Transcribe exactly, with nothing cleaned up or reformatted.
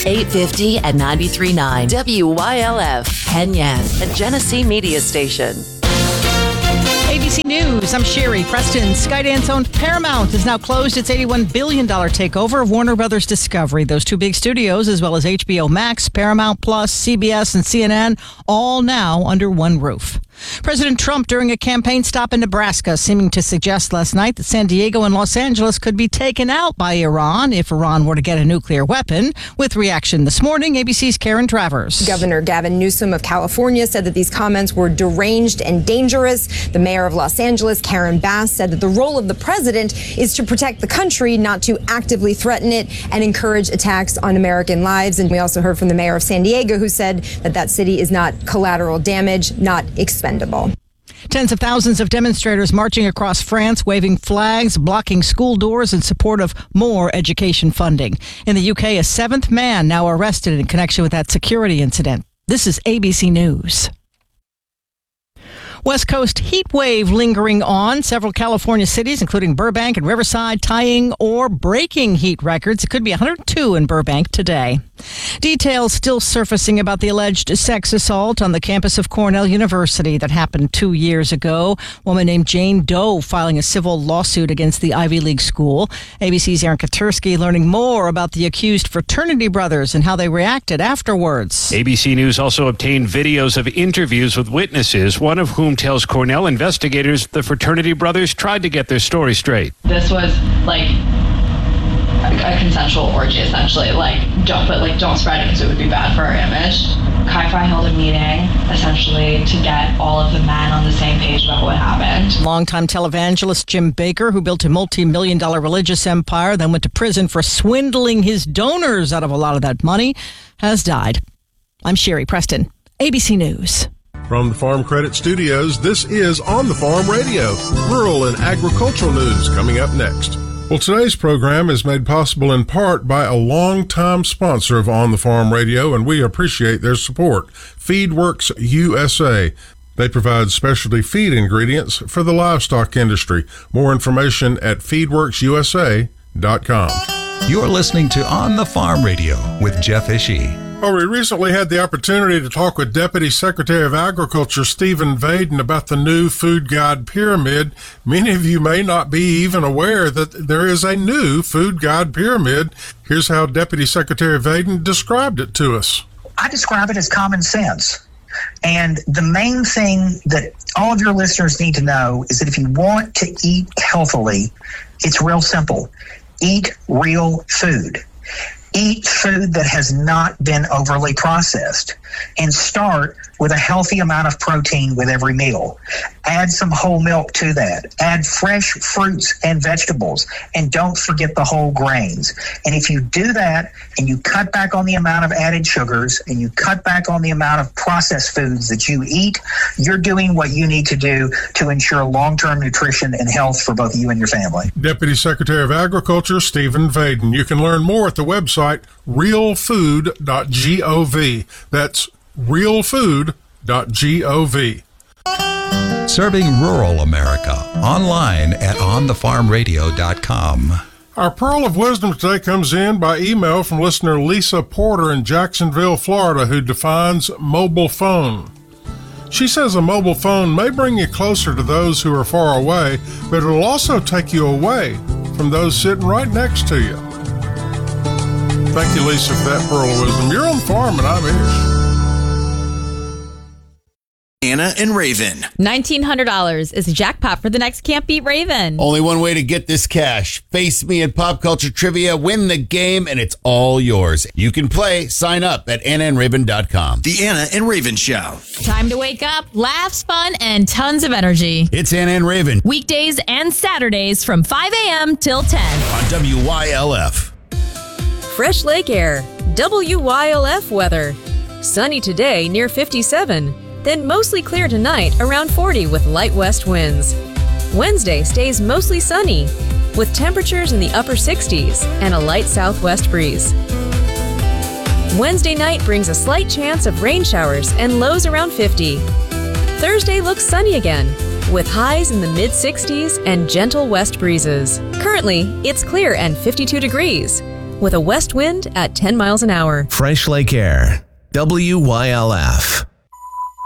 eight fifty and ninety-three point nine W Y L F, Penyan, a Genesee media station. A B C News, I'm Sherry Preston. Skydance-owned Paramount has now closed its eighty-one billion dollars takeover of Warner Brothers Discovery. Those two big studios, as well as H B O Max, Paramount Plus, C B S, and C N N, all now under one roof. President Trump during a campaign stop in Nebraska, seeming to suggest last night that San Diego and Los Angeles could be taken out by Iran if Iran were to get a nuclear weapon. With reaction this morning, A B C's Karen Travers. Governor Gavin Newsom of California said that these comments were deranged and dangerous. The mayor of Los Angeles, Karen Bass, said that the role of the president is to protect the country, not to actively threaten it and encourage attacks on American lives. And we also heard from the mayor of San Diego, who said that that city is not collateral damage, not expendable. Tens of thousands of demonstrators marching across France, waving flags, blocking school doors in support of more education funding. In the U K, a seventh man now arrested in connection with that security incident. This is A B C News. West Coast heat wave lingering on. Several California cities, including Burbank and Riverside, tying or breaking heat records. It could be one hundred two in Burbank today. Details still surfacing about the alleged sex assault on the campus of Cornell University that happened two years ago. A woman named Jane Doe filing a civil lawsuit against the Ivy League school. A B C's Aaron Katursky learning more about the accused fraternity brothers and how they reacted afterwards. A B C News also obtained videos of interviews with witnesses, one of whom tells Cornell investigators the fraternity brothers tried to get their story straight. This was like a consensual orgy, essentially. Like, don't but like don't spread it because it would be bad for our image. Chi-Phi held a meeting essentially to get all of the men on the same page about what happened. Longtime televangelist Jim Baker, who built a multi-million dollar religious empire, then went to prison for swindling his donors out of a lot of that money, has died. I'm Sherry Preston, A B C News. From the Farm Credit Studios, this is On the Farm Radio, rural and agricultural news coming up next. Well, today's program is made possible in part by a longtime sponsor of On the Farm Radio, and we appreciate their support, FeedWorks U S A. They provide specialty feed ingredients for the livestock industry. More information at feedworks U S A dot com. You're listening to On the Farm Radio with Jeff Ishii. Well, we recently had the opportunity to talk with Deputy Secretary of Agriculture Stephen Vaden about the new food guide pyramid. Many of you may not be even aware that there is a new food guide pyramid. Here's how Deputy Secretary Vaden described it to us. I describe it as common sense. And the main thing that all of your listeners need to know is that if you want to eat healthily, it's real simple. Eat real food. Eat food that has not been overly processed, and start with a healthy amount of protein with every meal. Add some whole milk to that. Add fresh fruits and vegetables, and don't forget the whole grains. And if you do that and you cut back on the amount of added sugars and you cut back on the amount of processed foods that you eat, you're doing what you need to do to ensure long-term nutrition and health for both you and your family. Deputy Secretary of Agriculture Stephen Vaden. You can learn more at the website real food dot gov. That's real food dot gov. Serving rural America online at on the farm radio dot com. Our Pearl of Wisdom today comes in by email from listener Lisa Porter in Jacksonville, Florida, who defines mobile phone. She says a mobile phone may bring you closer to those who are far away, but it will also take you away from those sitting right next to you. Thank you, Lisa, for that Pearl of Wisdom. You're on the farm and I'm Ish. Anna and Raven. nineteen hundred dollars is a jackpot for the next Can't Beat Raven. Only one way to get this cash. Face me in pop culture trivia, win the game, and it's all yours. You can play. Sign up at anna and raven dot com. The Anna and Raven Show. Time to wake up, laughs, fun, and tons of energy. It's Anna and Raven. Weekdays and Saturdays from five a.m. till ten. On W Y L F. Fresh Lake Air. W Y L F weather. Sunny today near fifty-seven. Then mostly clear tonight around forty with light west winds. Wednesday stays mostly sunny with temperatures in the upper sixties and a light southwest breeze. Wednesday night brings a slight chance of rain showers and lows around fifty. Thursday looks sunny again with highs in the mid sixties and gentle west breezes. Currently, it's clear and fifty-two degrees. with a west wind at ten miles an hour. Fresh Lake Air, W Y L F.